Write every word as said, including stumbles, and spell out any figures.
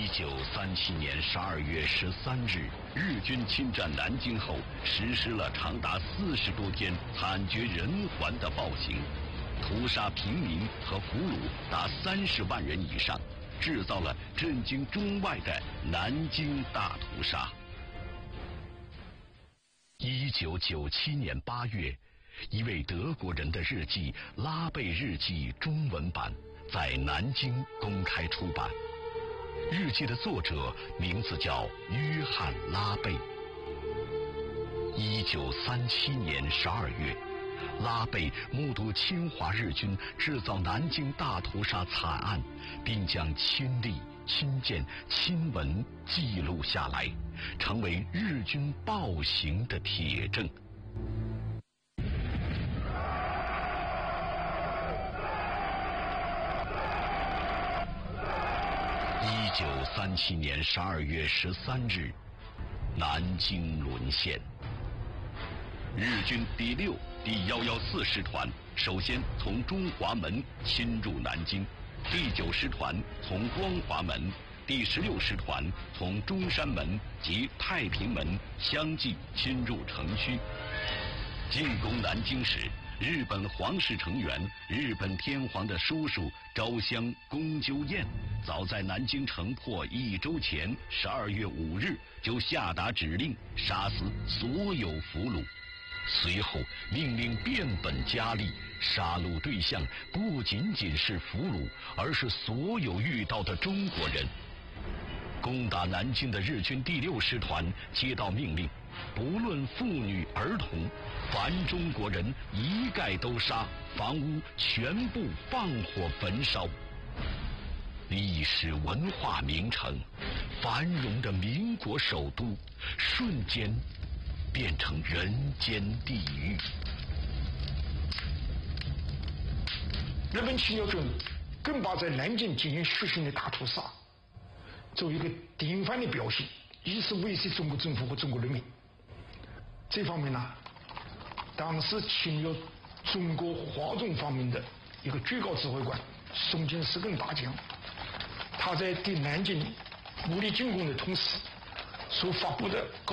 一九三七年十二月十三日，日军侵占南京后，实施了长达四十多天惨绝人寰的暴行，屠杀平民和俘虏达三十万人以上，制造了震惊中外的南京大屠杀。一九九七年八月，一位德国人的日记《拉贝日记》中文版在南京公开出版。日记的作者名字叫约翰·拉贝。一九三七年十二月，拉贝目睹侵华日军制造南京大屠杀惨案，并将亲历、亲见、亲闻记录下来，成为日军暴行的铁证。一九三七年十二月十三日，南京沦陷。日军第六、第一一四师团首先从中华门侵入南京，第九师团从光华门，第十六师团从中山门及太平门相继侵入城区。进攻南京时，日本皇室成员、日本天皇的叔叔昭襄公鸠彦，早在南京城破一周前，十二月五日就下达指令，杀死所有俘虏。随后命令变本加厉，杀戮对象不仅仅是俘虏，而是所有遇到的中国人。攻打南京的日军第六师团接到命令，不论妇女儿童，凡中国人一概都杀，房屋全部放火焚烧。历史文化名城，繁荣的民国首都，瞬间变成人间地狱。 日本侵略军更把在南京进行血腥的大屠杀作为一个典范的表现，以此威胁中国政府和中国人民。这方面呢，当时侵略中国华中方面的一个最高指挥官松井石根大将，他在对南京武力进攻的同时所发布的